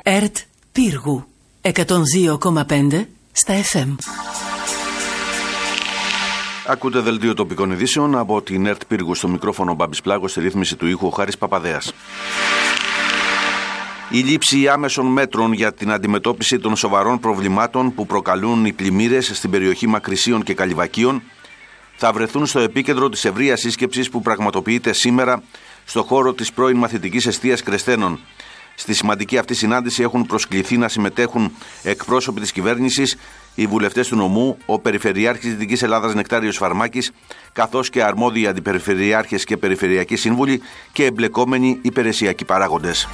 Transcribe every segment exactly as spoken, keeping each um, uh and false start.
ΕΡΤ Πύργου εκατόν δύο κόμμα πέντε στα εφ εμ. Ακούτε δελτίο τοπικών ειδήσεων από την ΕΡΤ Πύργου. Στο μικρόφωνο Μπάμπης Πλάγος, στη ρύθμιση του ήχου Χάρης Παπαδέας. Η λήψη άμεσων μέτρων για την αντιμετώπιση των σοβαρών προβλημάτων που προκαλούν οι πλημμύρες στην περιοχή Μακρυσίων και Καλλιβακίων θα βρεθούν στο επίκεντρο της ευρείας σύσκεψης που πραγματοποιείται σήμερα στο χώρο της πρώην μαθητικής εστίας Κρεσθένων. Στη σημαντική αυτή συνάντηση έχουν προσκληθεί να συμμετέχουν εκπρόσωποι της κυβέρνησης, οι βουλευτές του νομού, ο Περιφερειάρχης Δυτικής Ελλάδας Νεκτάριος Φαρμάκης, καθώς και αρμόδιοι αντιπεριφερειάρχες και περιφερειακοί σύμβουλοι και εμπλεκόμενοι υπηρεσιακοί παράγοντες.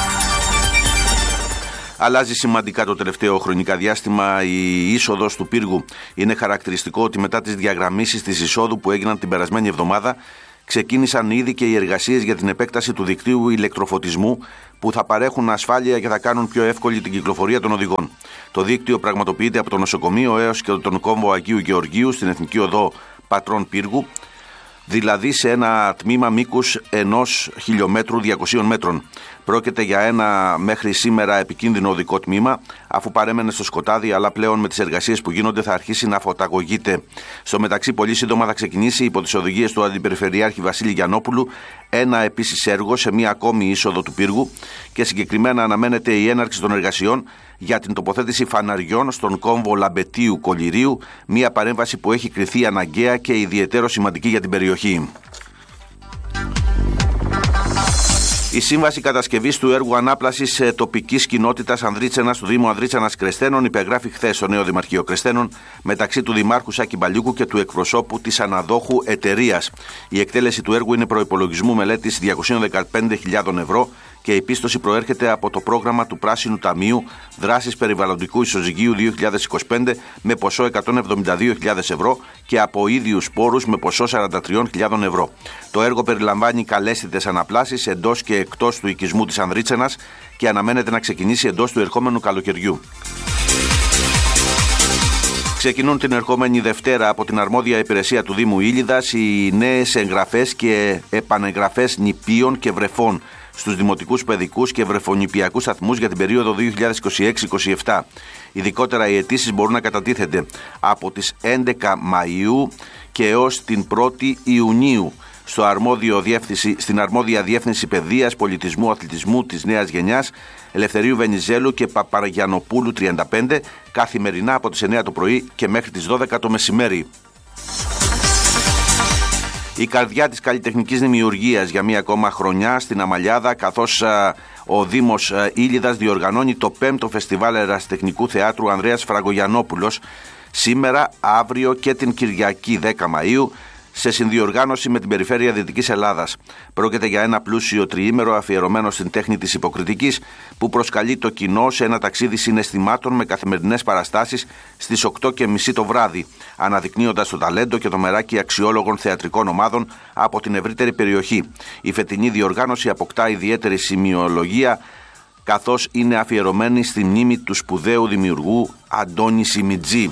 Αλλάζει σημαντικά το τελευταίο χρονικά διάστημα η είσοδος του πύργου. Είναι χαρακτηριστικό ότι μετά τις διαγραμμίσεις της εισόδου που έγιναν την περασμένη εβδομάδα, ξεκίνησαν ήδη και οι εργασίες για την επέκταση του δικτύου ηλεκτροφωτισμού που θα παρέχουν ασφάλεια και θα κάνουν πιο εύκολη την κυκλοφορία των οδηγών. Το δίκτυο πραγματοποιείται από το νοσοκομείο έως και τον κόμβο Αγίου Γεωργίου στην Εθνική Οδό Πατρών Πύργου, δηλαδή σε ένα τμήμα μήκους ενός χιλιόμετρου διακοσίων μέτρων. Πρόκειται για ένα μέχρι σήμερα επικίνδυνο οδικό τμήμα, αφού παρέμενε στο σκοτάδι, αλλά πλέον με τις εργασίες που γίνονται θα αρχίσει να φωταγωγείται. Στο μεταξύ, πολύ σύντομα θα ξεκινήσει υπό τις οδηγίες του Αντιπεριφερειάρχη Βασίλη Γιαννόπουλου ένα επίσης έργο σε μία ακόμη είσοδο του πύργου και συγκεκριμένα αναμένεται η έναρξη των εργασιών για την τοποθέτηση φαναριών στον κόμβο Λαμπετίου Κολυρίου, μία παρέμβαση που έχει κριθεί αναγκαία και ιδιαιτέρως σημαντική για την περιοχή. Η σύμβαση κατασκευής του έργου ανάπλασης τοπικής κοινότητας Ανδρίτσενας του Δήμου Ανδρίτσενας Κρεσθένων υπεγράφει χθες στο νέο Δημαρχείο Κρεσθένων μεταξύ του Δημάρχου Σάκη Μπαλιούκου και του εκπροσώπου της αναδόχου εταιρείας. Η εκτέλεση του έργου είναι προϋπολογισμού μελέτης διακόσιες δεκαπέντε χιλιάδες ευρώ και η πίστοση προέρχεται από το πρόγραμμα του Πράσινου Ταμείου Δράσης Περιβαλλοντικού Ισοζυγίου δύο χιλιάδες είκοσι πέντε με ποσό εκατόν εβδομήντα δύο χιλιάδες ευρώ και από ίδιους πόρους με ποσό σαράντα τρεις χιλιάδες ευρώ. Το έργο περιλαμβάνει καλέσθητες αναπλάσεις εντός και εκτός του οικισμού της Ανδρίτσενας και αναμένεται να ξεκινήσει εντός του ερχόμενου καλοκαιριού. Ξεκινούν την ερχόμενη Δευτέρα από την αρμόδια υπηρεσία του Δήμου Ήλιδας οι νέες εγγραφές και επανεγγραφές νηπίων και βρεφών στους δημοτικούς παιδικούς και βρεφονηπιακούς σταθμούς για την περίοδο δύο χιλιάδες είκοσι έξι είκοσι επτά. Ειδικότερα οι αιτήσεις μπορούν να κατατίθενται από τις έντεκα Μαΐου και έως την πρώτη Ιουνίου στο αρμόδιο διεύθυνση, στην αρμόδια Διεύθυνση Παιδείας, Πολιτισμού, Αθλητισμού της Νέας Γενιάς Ελευθερίου Βενιζέλου και Παπαραγιανοπούλου τριάντα πέντε, καθημερινά από τις εννιά το πρωί και μέχρι τις δώδεκα το μεσημέρι. Η καρδιά της καλλιτεχνικής δημιουργίας για μία ακόμα χρονιά στην Αμαλιάδα, καθώς α, ο Δήμος α, Ήλιδας διοργανώνει το πέμπτο Φεστιβάλ Ερασιτεχνικού Θεάτρου Ανδρέας Φραγκογιαννόπουλος σήμερα, αύριο και την Κυριακή δέκα Μαΐου σε συνδιοργάνωση με την Περιφέρεια Δυτικής Ελλάδας. Πρόκειται για ένα πλούσιο τριήμερο αφιερωμένο στην τέχνη της υποκριτικής που προσκαλεί το κοινό σε ένα ταξίδι συναισθημάτων με καθημερινές παραστάσεις στις οκτώ και μισή το βράδυ, αναδεικνύοντας το ταλέντο και το μεράκι αξιόλογων θεατρικών ομάδων από την ευρύτερη περιοχή. Η φετινή διοργάνωση αποκτά ιδιαίτερη σημειολογία, καθώς είναι αφιερωμένη στη μνήμη του σπουδαίου δημιουργού Αντώνη Σιμιτζή.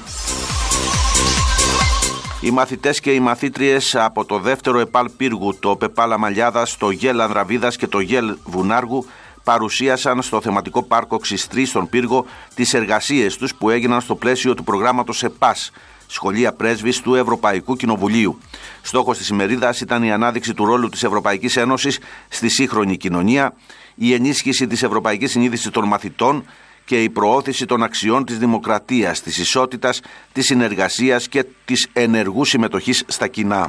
Οι μαθητές και οι μαθήτριες από το δεύτερο ΕΠΑΛ Πύργου, το ΠΕΠΑΛ Αμαλιάδας, το ΓΕΛ Ανδραβίδας και το ΓΕΛ Βουνάργου παρουσίασαν στο θεματικό πάρκο Ξιστρή στον Πύργο τις εργασίες τους που έγιναν στο πλαίσιο του προγράμματος ΕΠΑΣ, Σχολεία Πρέσβης του Ευρωπαϊκού Κοινοβουλίου. Στόχος της ημερίδας ήταν η ανάδειξη του ρόλου της Ευρωπαϊκής Ένωσης στη σύγχρονη κοινωνία, η ενίσχυση της ευρωπαϊκής συνείδησης των μαθητών και η προώθηση των αξιών της δημοκρατίας, της ισότητας, της συνεργασίας και της ενεργού συμμετοχής στα κοινά.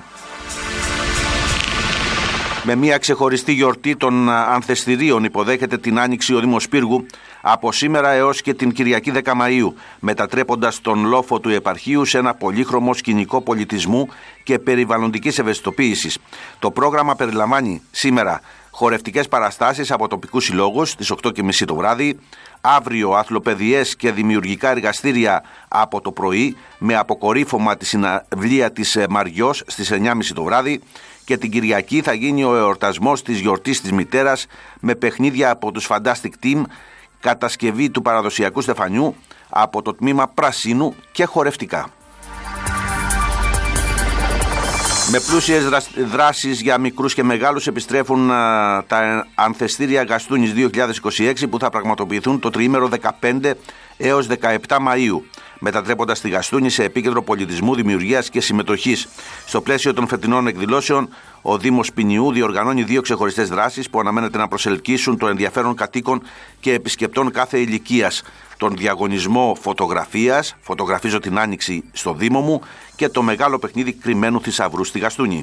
Με μια ξεχωριστή γιορτή των ανθεστηρίων υποδέχεται την Άνοιξη ο Δήμος Πύργου από σήμερα έως και την Κυριακή δέκα Μαΐου, μετατρέποντας τον λόφο του επαρχείου σε ένα πολύχρωμο σκηνικό πολιτισμού και περιβαλλοντικής ευαισθητοποίησης. Το πρόγραμμα περιλαμβάνει σήμερα χορευτικές παραστάσεις από τοπικούς συλλόγους στις οκτώ και μισή το βράδυ, αύριο αθλοπαιδιές και δημιουργικά εργαστήρια από το πρωί με αποκορύφωμα τη συναυλία της Μαριός στις εννιά και μισή το βράδυ και την Κυριακή θα γίνει ο εορτασμός της γιορτής της μητέρας με παιχνίδια από τους Fantastic Team, κατασκευή του παραδοσιακού στεφανιού από το τμήμα Πρασίνου και χορευτικά. Με πλούσιες δράσεις για μικρούς και μεγάλους επιστρέφουν α, τα ανθεστήρια Γαστούνης δύο χιλιάδες είκοσι έξι που θα πραγματοποιηθούν το τριήμερο δεκαπέντε έως δεκαεπτά Μαΐου, μετατρέποντας τη Γαστούνη σε επίκεντρο πολιτισμού, δημιουργίας και συμμετοχής. Στο πλαίσιο των φετινών εκδηλώσεων, ο Δήμος Ποινιού διοργανώνει δύο ξεχωριστές δράσεις που αναμένεται να προσελκύσουν το ενδιαφέρον κατοίκων και επισκεπτών κάθε ηλικίας. Τον διαγωνισμό φωτογραφίας, φωτογραφίζω την Άνοιξη στο Δήμο μου, και το μεγάλο παιχνίδι κρυμμένου θησαυρού στη Γαστούνη.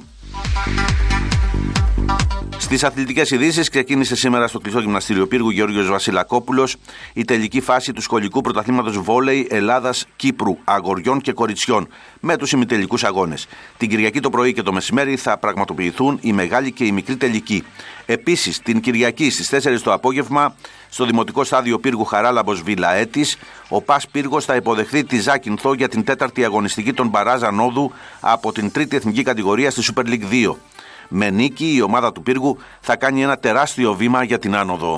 Στις αθλητικές ειδήσεις, ξεκίνησε σήμερα στο κλειστό γυμναστήριο Πύργου Γεώργιος Βασιλακόπουλος η τελική φάση του σχολικού πρωταθλήματος βόλεϊ Ελλάδας-Κύπρου αγοριών και κοριτσιών με τους ημιτελικούς αγώνες. Την Κυριακή το πρωί και το μεσημέρι θα πραγματοποιηθούν η μεγάλη και η μικρή τελική. Επίσης, την Κυριακή στις τέσσερις το απόγευμα, στο Δημοτικό Στάδιο Πύργου Χαράλαμπος Βιλαέτης, ο ΠΑΣ Πύργος θα υποδεχθεί τη Ζάκυνθο για την τέταρτη αγωνιστική των Μπαράζ Ανόδου από την τρίτη εθνική κατηγορία στη Super League δύο. Με νίκη, η ομάδα του Πύργου θα κάνει ένα τεράστιο βήμα για την άνοδο.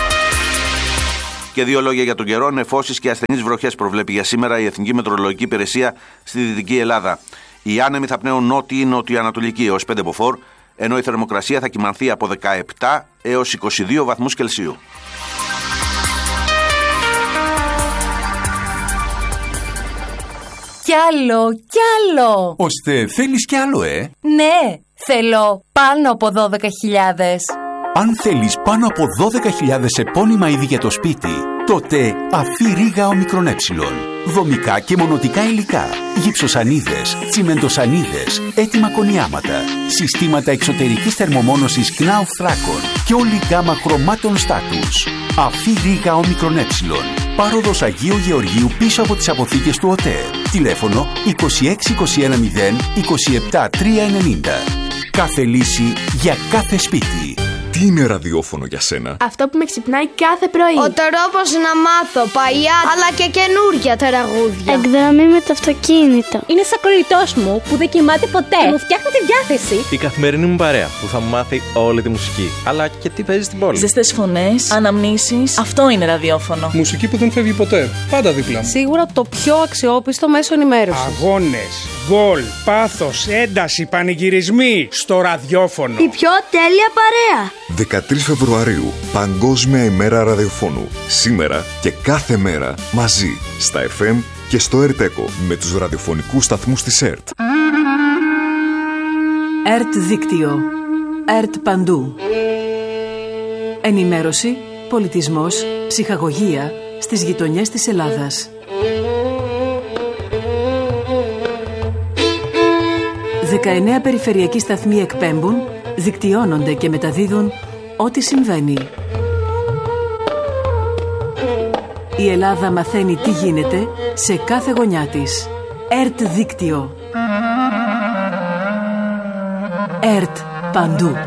Και δύο λόγια για τον καιρό. Νεφώσεις και ασθενείς βροχές προβλέπει για σήμερα η Εθνική Μετεωρολογική Υπηρεσία στη Δυτική Ελλάδα. Οι άνεμοι θα πνέουν νότιοι-νοτιοανατολικοί έως πέντε μποφόρ, ενώ η θερμοκρασία θα κυμανθεί από δεκαεπτά έως είκοσι δύο βαθμούς Κελσίου. Κι άλλο, κι άλλο! Ώστε θέλεις κι άλλο, ε? Ναι, θέλω πάνω από δώδεκα χιλιάδες. Αν θέλεις πάνω από δώδεκα χιλιάδες επώνυμα είδη για το σπίτι, τότε Αφή Ρίγα Ομικρόν Έψιλον. Δομικά και μονοτικά υλικά, γυψοσανίδες, τσιμεντοσανίδες, έτοιμα κονιάματα, συστήματα εξωτερικής θερμομόνωσης Knauf θράκων και όλη η γκάμα χρωμάτων στάτους. Αφή Ρίγα Ομικρόν Έψιλον. Πάροδος Αγίου Γεωργίου πίσω από τις αποθήκες του ΟΤΕ. Τηλέφωνο είκοσι έξι είκοσι ένα μηδέν είκοσι επτά τριακόσια ενενήντα. Κάθε λύση για κάθε σπίτι. Τι είναι ραδιόφωνο για σένα? Αυτό που με ξυπνάει κάθε πρωί. Ο τρόπος να μάθω παλιά αλλά και καινούρια τραγούδια. Εκδρομή με το αυτοκίνητο. Είναι σαν κολλητός μου που δεν κοιμάται ποτέ και μου φτιάχνει τη διάθεση. Η καθημερινή μου παρέα που θα μου μάθει όλη τη μουσική, αλλά και τι παίζει στην πόλη. Ζεστές φωνές, αναμνήσεις. Αυτό είναι ραδιόφωνο. Μουσική που δεν φεύγει ποτέ. Πάντα δίπλα μου. Σίγουρα το πιο αξιόπιστο μέσο ενημέρωσης. Αγώνες, γκολ, πάθος, ένταση, πανηγυρισμοί στο ραδιόφωνο. Η πιο τέλεια παρέα. δεκατρείς Φεβρουαρίου, Παγκόσμια ημέρα ραδιοφώνου. Σήμερα και κάθε μέρα μαζί στα εφ εμ και στο ΕΡΤ-ΕΚΟ με τους ραδιοφωνικούς σταθμούς της ΕΡΤ. ΕΡΤ Δίκτυο. ΕΡΤ Παντού. Ενημέρωση, πολιτισμός, ψυχαγωγία στις γειτονιές της Ελλάδας. δεκαεννέα περιφερειακοί σταθμοί εκπέμπουν, δικτυώνονται και μεταδίδουν ό,τι συμβαίνει. Η Ελλάδα μαθαίνει τι γίνεται σε κάθε γωνιά της. ΕΡΤ Δίκτυο. ΕΡΤ Παντού.